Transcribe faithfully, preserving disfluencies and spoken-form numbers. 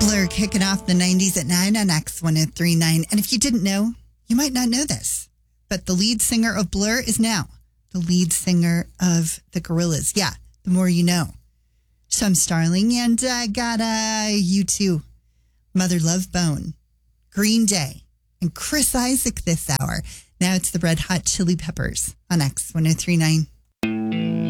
Blur kicking off the nineties at nine on X one oh three point nine. And if you didn't know, you might not know this, but the lead singer of Blur is now the lead singer of the Gorillaz. Yeah, the more you know. So I'm Starling, and I got uh, U two, Mother Love Bone, Green Day, and Chris Isaak this hour. Now it's the Red Hot Chili Peppers on X one oh three point nine.